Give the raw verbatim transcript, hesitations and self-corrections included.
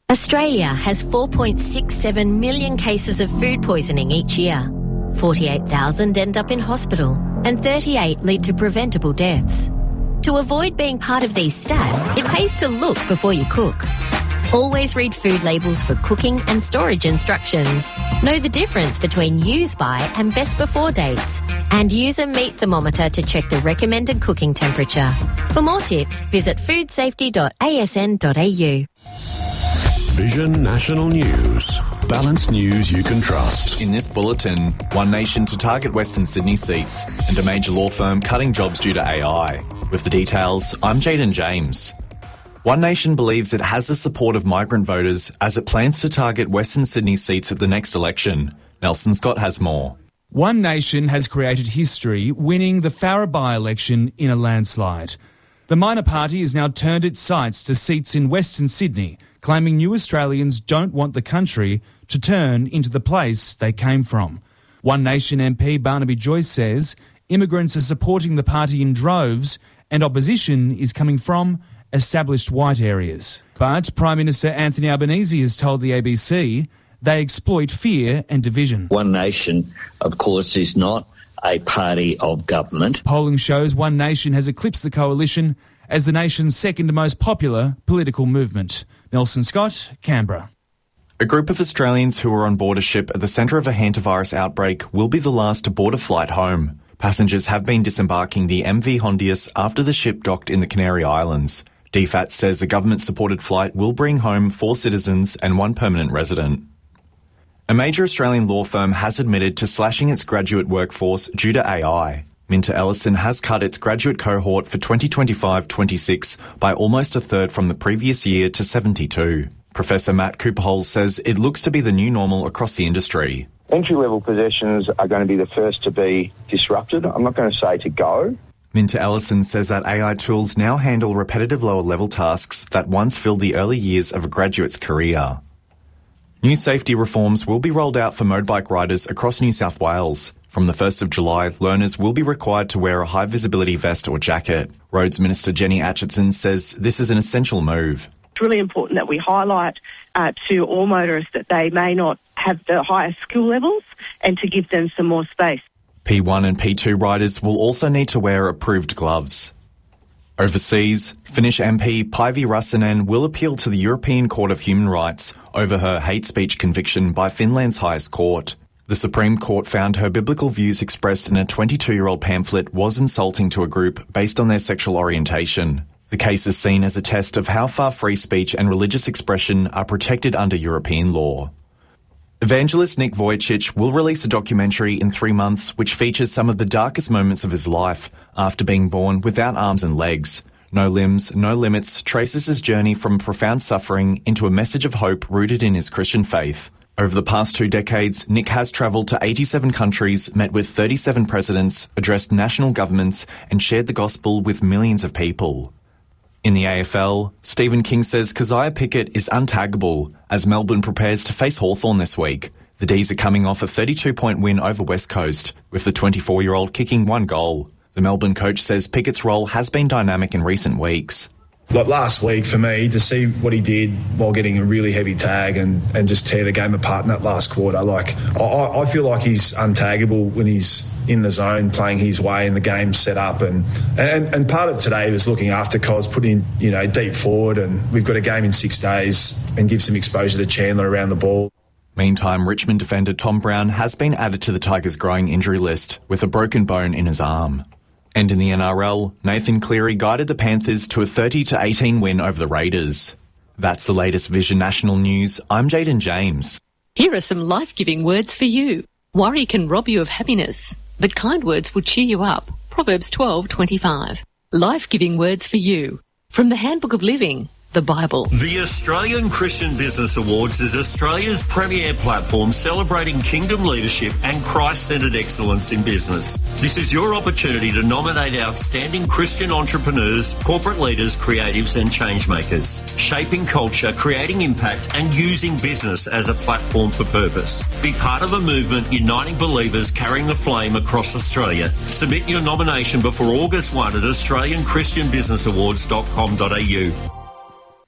Australia has four point six seven million cases of food poisoning each year. forty-eight thousand end up in hospital and thirty-eight lead to preventable deaths. To avoid being part of these stats, it pays to look before you cook. Always read food labels for cooking and storage instructions. Know the difference between use by and best before dates. And use a meat thermometer to check the recommended cooking temperature. For more tips, visit food safety dot a s n dot a u. Vision National News. Balanced news you can trust. In this bulletin, One Nation to target Western Sydney seats and a major law firm cutting jobs due to A I. With the details, I'm Jaden James. One Nation believes it has the support of migrant voters as it plans to target Western Sydney seats at the next election. Nelson Scott has more. One Nation has created history, winning the Farrer by-election in a landslide. The minor party has now turned its sights to seats in Western Sydney, claiming new Australians don't want the country to turn into the place they came from. One Nation M P Barnaby Joyce says immigrants are supporting the party in droves and opposition is coming from established white areas. But Prime Minister Anthony Albanese has told the A B C they exploit fear and division. One Nation, of course, is not a party of government. Polling shows One Nation has eclipsed the coalition as the nation's second most popular political movement. Nelson Scott, Canberra. A group of Australians who were on board a ship at the centre of a hantavirus outbreak will be the last to board a flight home. Passengers have been disembarking the M V Hondius after the ship docked in the Canary Islands. D FAT says a government-supported flight will bring home four citizens and one permanent resident. A major Australian law firm has admitted to slashing its graduate workforce due to A I. Minter Ellison has cut its graduate cohort for twenty twenty-five twenty-six by almost a third from the previous year to seventy-two. Professor Matt Cooperholz says it looks to be the new normal across the industry. Entry-level positions are going to be the first to be disrupted. I'm not going to say to go. Minter Ellison says that A I tools now handle repetitive lower-level tasks that once filled the early years of a graduate's career. New safety reforms will be rolled out for motorbike riders across New South Wales. From the first of July, learners will be required to wear a high-visibility vest or jacket. Roads Minister Jenny Atchison says this is an essential move. It's really important that we highlight uh, to all motorists that they may not have the highest skill levels and to give them some more space. P one and P two riders will also need to wear approved gloves. Overseas, Finnish M P Päivi Räsänen will appeal to the European Court of Human Rights over her hate speech conviction by Finland's highest court. The Supreme Court found her biblical views expressed in a twenty-two-year-old pamphlet was insulting to a group based on their sexual orientation. The case is seen as a test of how far free speech and religious expression are protected under European law. Evangelist Nick Vujicic will release a documentary in three months which features some of the darkest moments of his life after being born without arms and legs. No Limbs, No Limits traces his journey from profound suffering into a message of hope rooted in his Christian faith. Over the past two decades, Nick has travelled to eighty-seven countries, met with thirty-seven presidents, addressed national governments and shared the gospel with millions of people. In the A F L, Stephen King says Keziah Pickett is untaggable as Melbourne prepares to face Hawthorn this week. The D's are coming off a thirty-two point win over West Coast, with the twenty-four-year-old kicking one goal. The Melbourne coach says Pickett's role has been dynamic in recent weeks. Like last week, for me, to see what he did while getting a really heavy tag and, and just tear the game apart in that last quarter, like I, I feel like he's untaggable when he's in the zone, playing his way and the game set up. And, and, and part of today was looking after Cos, putting you know deep forward, and we've got a game in six days and give some exposure to Chandler around the ball. Meantime, Richmond defender Tom Brown has been added to the Tigers' growing injury list with a broken bone in his arm. And in the N R L, Nathan Cleary guided the Panthers to a thirty to eighteen win over the Raiders. That's the latest Vision National News. I'm Jaden James. Here are some life-giving words for you. Worry can rob you of happiness, but kind words will cheer you up. Proverbs twelve twenty-five. Life-giving words for you. From the Handbook of Living, the Bible. The Australian Christian Business Awards is Australia's premier platform celebrating kingdom leadership and Christ-centred excellence in business. This is your opportunity to nominate outstanding Christian entrepreneurs, corporate leaders, creatives and changemakers, shaping culture, creating impact and using business as a platform for purpose. Be part of a movement uniting believers carrying the flame across Australia. Submit your nomination before August first at australian christian business awards dot com dot a u.